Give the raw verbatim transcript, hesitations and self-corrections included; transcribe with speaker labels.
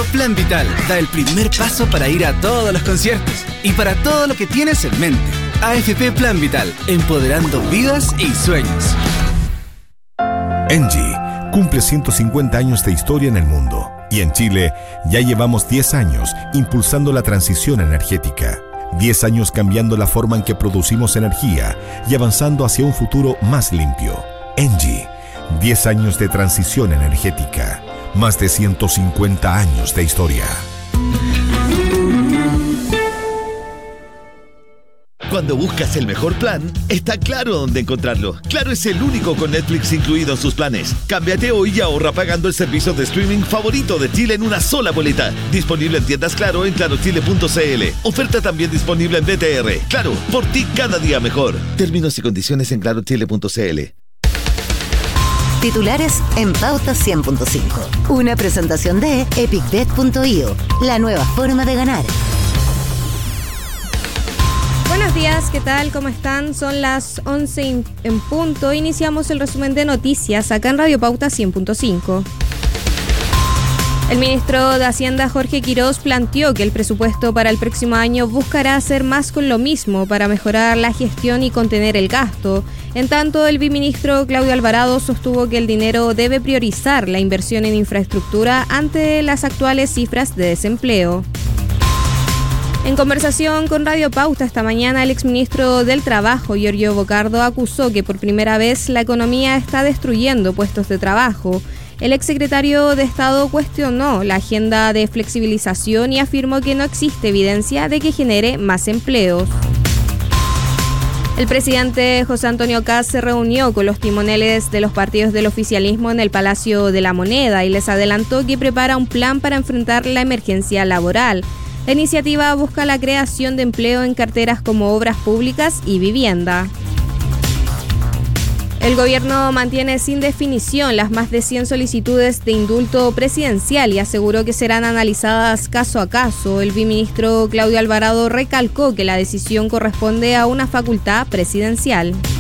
Speaker 1: Plan Vital da el primer paso para ir a todos los conciertos y para todo lo que tienes en mente. A F P Plan Vital, empoderando vidas y sueños.
Speaker 2: Engie cumple ciento cincuenta años de historia en el mundo y en Chile ya llevamos diez años impulsando la transición energética. diez años cambiando la forma en que producimos energía y avanzando hacia un futuro más limpio. Engie, diez años de transición energética. Más de ciento cincuenta años de historia.
Speaker 3: Cuando buscas el mejor plan, está claro dónde encontrarlo. Claro es el único con Netflix incluido en sus planes. Cámbiate hoy y ahorra pagando el servicio de streaming favorito de Chile en una sola boleta. Disponible en tiendas Claro en claro chile punto c l. Oferta también disponible en B T R. Claro, por ti cada día mejor. Términos y condiciones en claro chile punto c l.
Speaker 4: Titulares en Pauta cien punto cinco. Una presentación de epicbet punto i o, la nueva forma de ganar.
Speaker 5: Buenos días, ¿qué tal? ¿Cómo están? Son las once en punto. Iniciamos el resumen de noticias acá en Radio Pauta cien punto cinco. El ministro de Hacienda, Jorge Quirós, planteó que el presupuesto para el próximo año buscará hacer más con lo mismo para mejorar la gestión y contener el gasto. En tanto, el viceministro Claudio Alvarado sostuvo que el dinero debe priorizar la inversión en infraestructura ante las actuales cifras de desempleo. En conversación con Radio Pauta esta mañana, el exministro del Trabajo, Giorgio Bocardo, acusó que por primera vez la economía está destruyendo puestos de trabajo. El exsecretario de Estado cuestionó la agenda de flexibilización y afirmó que no existe evidencia de que genere más empleos. El presidente José Antonio Kast se reunió con los timoneles de los partidos del oficialismo en el Palacio de la Moneda y les adelantó que prepara un plan para enfrentar la emergencia laboral. La iniciativa busca la creación de empleo en carteras como obras públicas y vivienda. El gobierno mantiene sin definición las más de cien solicitudes de indulto presidencial y aseguró que serán analizadas caso a caso. El viceministro Claudio Alvarado recalcó que la decisión corresponde a una facultad presidencial.